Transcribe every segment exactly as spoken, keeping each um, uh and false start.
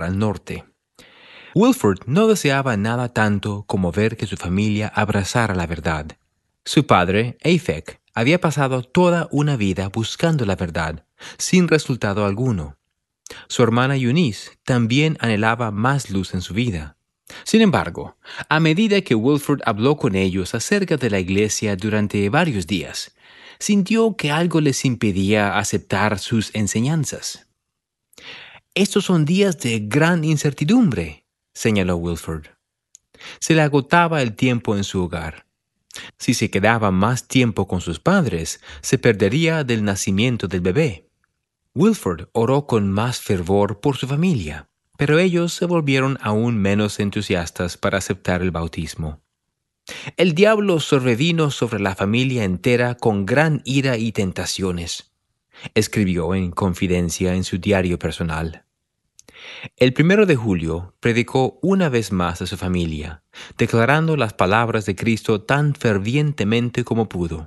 para el norte. Wilford no deseaba nada tanto como ver que su familia abrazara la verdad. Su padre, Aphic, había pasado toda una vida buscando la verdad, sin resultado alguno. Su hermana Eunice también anhelaba más luz en su vida. Sin embargo, a medida que Wilford habló con ellos acerca de la iglesia durante varios días, sintió que algo les impedía aceptar sus enseñanzas. «Estos son días de gran incertidumbre», señaló Wilford. Se le agotaba el tiempo en su hogar. Si se quedaba más tiempo con sus padres, se perdería del nacimiento del bebé. Wilford oró con más fervor por su familia, pero ellos se volvieron aún menos entusiastas para aceptar el bautismo. «El diablo sobrevino sobre la familia entera con gran ira y tentaciones», escribió en confidencia en su diario personal. El primero de julio predicó una vez más a su familia, declarando las palabras de Cristo tan fervientemente como pudo.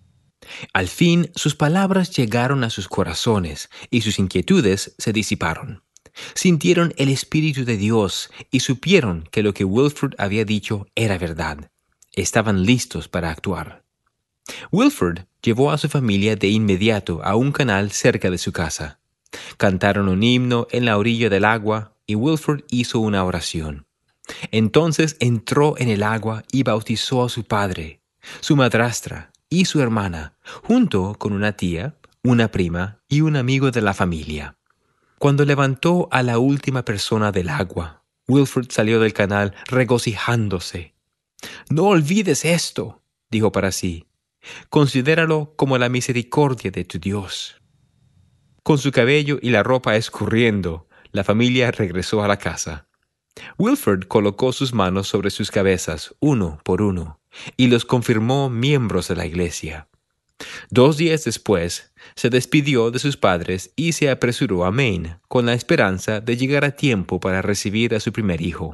Al fin, sus palabras llegaron a sus corazones y sus inquietudes se disiparon. Sintieron el Espíritu de Dios y supieron que lo que Wilford había dicho era verdad. Estaban listos para actuar. Wilford llevó a su familia de inmediato a un canal cerca de su casa. Cantaron un himno en la orilla del agua y Wilford hizo una oración. Entonces entró en el agua y bautizó a su padre, su madrastra y su hermana, junto con una tía, una prima y un amigo de la familia. Cuando levantó a la última persona del agua, Wilford salió del canal regocijándose. «No olvides esto», dijo para sí. «Considéralo como la misericordia de tu Dios». Con su cabello y la ropa escurriendo, la familia regresó a la casa. Wilford colocó sus manos sobre sus cabezas, uno por uno, y los confirmó miembros de la iglesia. Dos días después, se despidió de sus padres y se apresuró a Maine, con la esperanza de llegar a tiempo para recibir a su primer hijo.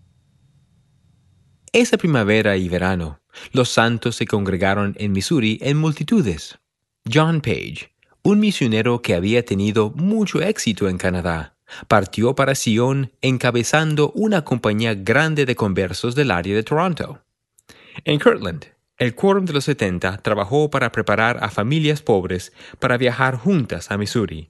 Esa primavera y verano, los santos se congregaron en Missouri en multitudes. John Page, un misionero que había tenido mucho éxito en Canadá, partió para Sion encabezando una compañía grande de conversos del área de Toronto. En Kirtland, el Quórum de los setenta trabajó para preparar a familias pobres para viajar juntas a Missouri.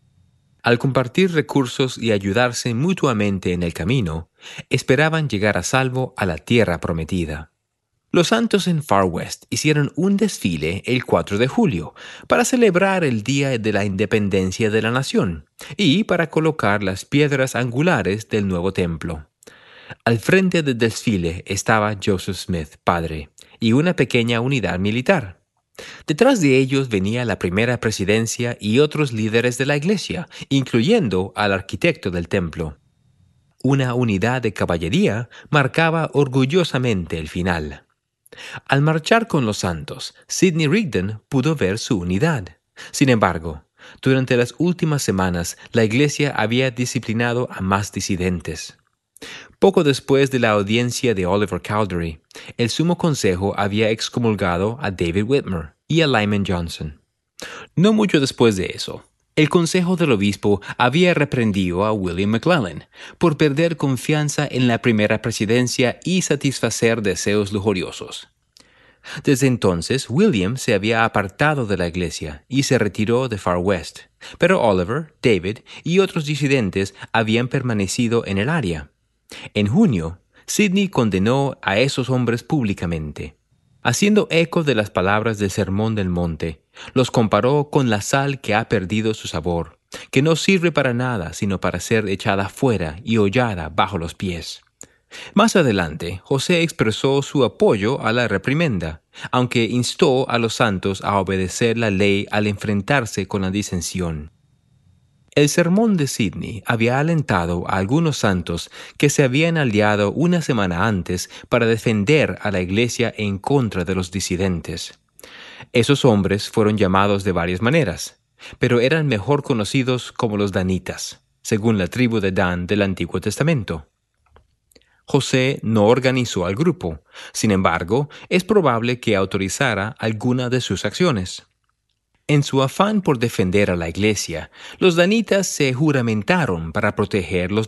Al compartir recursos y ayudarse mutuamente en el camino, esperaban llegar a salvo a la tierra prometida. Los santos en Far West hicieron un desfile el cuatro de julio para celebrar el Día de la Independencia de la Nación y para colocar las piedras angulares del nuevo templo. Al frente del desfile estaba Joseph Smith, padre, y una pequeña unidad militar. Detrás de ellos venía la primera presidencia y otros líderes de la iglesia, incluyendo al arquitecto del templo. Una unidad de caballería marcaba orgullosamente el final. Al marchar con los santos, Sidney Rigdon pudo ver su unidad. Sin embargo, durante las últimas semanas, la iglesia había disciplinado a más disidentes. Poco después de la audiencia de Oliver Cowdery, el Sumo Consejo había excomulgado a David Whitmer y a Lyman Johnson. No mucho después de eso, el Consejo del Obispo había reprendido a William McLellin por perder confianza en la primera presidencia y satisfacer deseos lujuriosos. Desde entonces, William se había apartado de la iglesia y se retiró de Far West, pero Oliver, David y otros disidentes habían permanecido en el área. En junio, Sidney condenó a esos hombres públicamente. Haciendo eco de las palabras del Sermón del Monte, los comparó con la sal que ha perdido su sabor, que no sirve para nada sino para ser echada fuera y hollada bajo los pies. Más adelante, José expresó su apoyo a la reprimenda, aunque instó a los santos a obedecer la ley al enfrentarse con la disensión. El sermón de Sidney había alentado a algunos santos que se habían aliado una semana antes para defender a la iglesia en contra de los disidentes. Esos hombres fueron llamados de varias maneras, pero eran mejor conocidos como los danitas, según la tribu de Dan del Antiguo Testamento. José no organizó al grupo, sin embargo, es probable que autorizara alguna de sus acciones. En su afán por defender a la iglesia, los danitas se juramentaron para proteger los